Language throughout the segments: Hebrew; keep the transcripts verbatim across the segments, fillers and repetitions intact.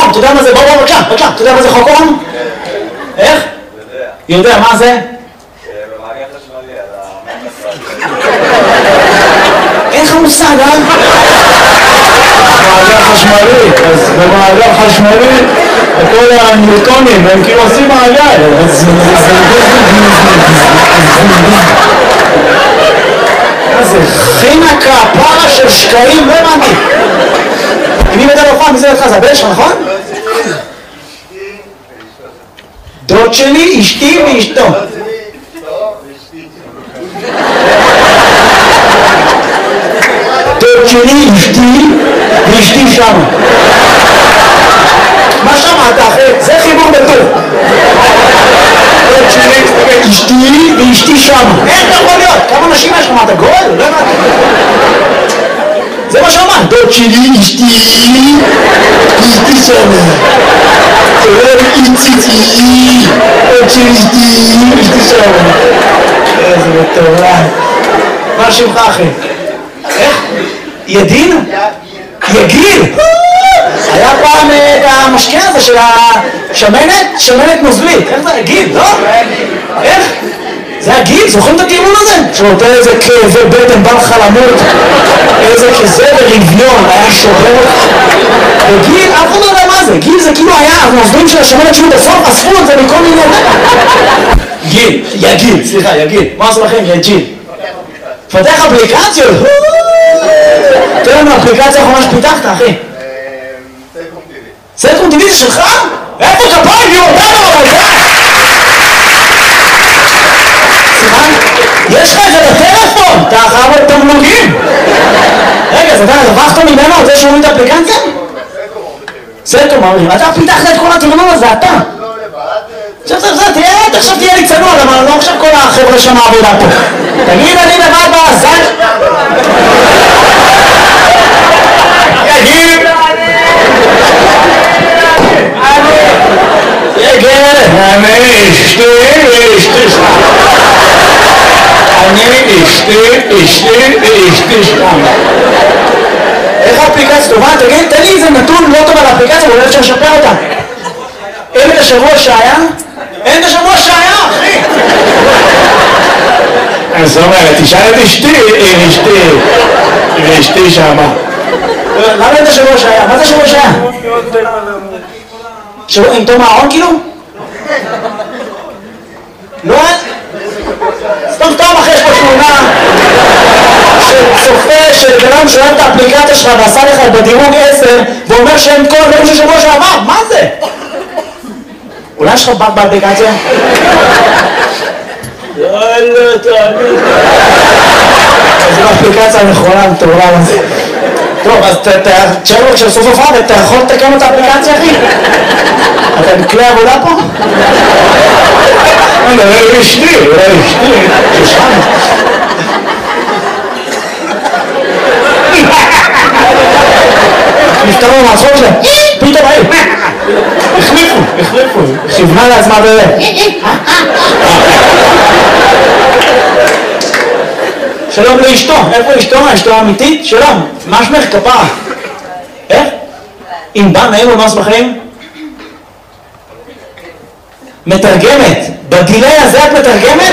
אום, אתה יודע מה זה? בוא בוא בבקשה, בבקשה, אתה יודע מה זה חוק אום? איך? יודע, מה זה? במעגל חשמלי, על אין לך מושג, אה? מעגל חשמלי, אז במעגל חשמלי כל הניוטונים הם כאילו עושים מעגל, אז זה חינה כפרה של שקעים, לא הבנתי. אם היא מדבר פעם, מי זה לך? זה הבן שלך, נכון? דוד שלי, אשתי ואשתו. דוד שלי, אשתי ואשתי שמה. מה שמעת אחי? זה חיבור בטוב. דוד שלי, אשתי ואשתי שמה. איך אתה יכול להיות? כמה נשים יש לך? מה אתה גול? לא הבנתי. זה מה שאמרת. דוד שלי, אשתי ואשתי שמה. דוד איציצי, דוד שלי, אשתי ואשתי שמה. איזה מטורף. מה שמך אחי? איך? ידין? יגיל? היה פעם את המשקה הזה של השמנת, שמנת נוזלית. איך זה? גיל, לא? איך? זה הגיל, זוכרים את הטיעון הזה? שנותן איזה כאבי בטן, בא לך למות, איזה כזה ברביון, היה שובר. וגיל, אף אחד לא יודע מה זה. גיל זה כאילו היה הנוזלים של השמנת שהוא בסוף, אספו את זה מכל מיני... גיל, יגיל, סליחה, יגיל. מה עשו לכם? יגיל. פתח אפליקציות. תראה לנו אפליקציה האחרונה שפיתחת, אחי. סלקום טיווי. סלקום טיווי זה שלך? איפה כפיים? יהיו אותנו אבל זה? סליחה? יש לך את זה בטלפון? אתה חייב את תמלוגים. רגע, אז אתה רווחת ממנו על זה שהוא את האפליקציה? סלקום טיווי. סלקום אומרים, אתה פיתחת את כל התרנון הזה, אתה. לא לבד. עכשיו עכשיו תהיה, עכשיו תהיה לי צנוע, אבל לא עכשיו כל החבר'ה שם העבודה פה. תגיד אני לבד בזן. יגיד. יגיד. אני אשתי ואשתי שם. אני אשתי, אשתי ואשתי שם. איך האפליקציה טובה? תגיד, תן לי איזה נתון לא טוב על האפליקציה, אבל אפשר לשפר אותה. אין את השבוע שהיה? אין את השבוע שהיה, אחי! אז זאת אומרת, תשאל את אשתי, אשתי, ואשתי שמה. למה אין את השבוע שהיה? מה זה השבוע שהיה? שבוע עם תום הארון כאילו? לא אין? סתם סתם אחרי יש פה תמונה של צופה של גלם שאוהב את האפליקציה שלך ועשה לך בדירוג עשר ואומר שאין כל הדברים של שבוע שעבר, מה זה? אולי יש לך בת באפליקציה? לא, לא, תאמין. זו האפליקציה הנכונה, מטורלל הזה. טוב, אז תשאר לו כשסוף הופעה, אתה יכול לתקן את האפליקציה, אחי? אתה עם כלי עבודה פה? לא, לא אשתי, לא אשתי. ששם. נפתרו מהצחוק שלהם. פתאום היי. החליפו, החליפו. כיוונה לעצמה בזה. שלום לאשתו. איפה אשתו? אשתו האמיתית? שלום. מה שמך כפרה? איך? אם בא נעים ומאס בחיים? מתרגמת. בגילי הזה את מתרגמת?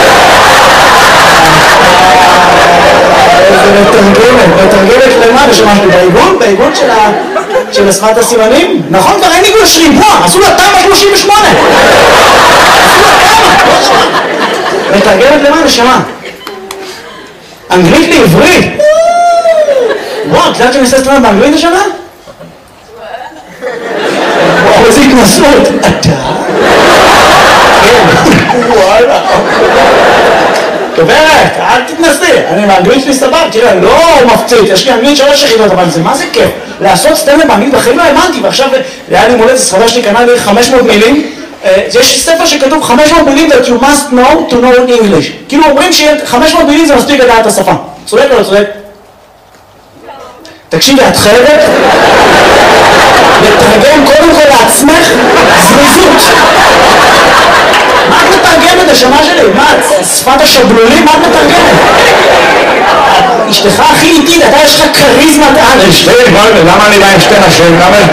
איזה מתרגמת. מתרגמת למה? בשמה שלי בעיגון? בעיגון של השפת הסימנים? נכון, כבר אין עיגון של ריבוע. עשו לה תמ"א שלושים ושמונה. עשו לה תמ"א. מתרגמת למה? בשמה. אנגלית לעברית. וואו, את יודעת שאני עושה סטרנד באנגלית השנה? וואו, איזה התנסות. אתה? וואלה. גברת, אל תתנסי. אני באנגלית שלי סבב, תראה, לא מפציץ. יש לי אנגלית שלוש יחידות, אבל זה מה זה כיף? לעשות סטנדאפ באנגלית בחיים לא האמנתי, ועכשיו היה לי מולדת, סחבה שלי קנה לי חמש מאות מילים. יש ספר שכתוב חמש מאות מילים that you must know to know English. כאילו אומרים ש-חמש מאות מילים זה מספיק לדעת את השפה. צודק או לא צודק? תקשיבי, את חייבת לתרגם קודם כל לעצמך זריזות. מה את מתרגמת השמה שלי? מה, שפת השבלולים? מה את מתרגמת? אשתך הכי איטית, אתה יש לך כריזמת על. אשתי, למה אני בא עם שתי נשים?